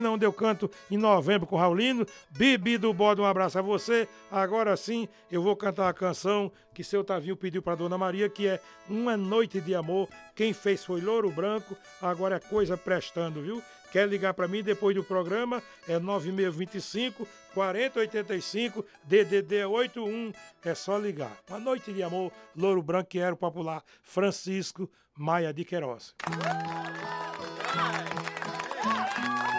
onde eu canto em novembro com o Raulino. Bibi do Bode, um abraço a você. Agora sim, eu vou cantar a canção que seu Tavinho pediu para Dona Maria, que é Uma Noite de Amor. Quem fez foi Louro Branco, agora é coisa prestando, viu? Quer ligar para mim depois do programa? É 9625 4085, DDD 81, é só ligar. Uma Noite de Amor, Louro Branco, que era o popular Francisco Maia de Queiroz.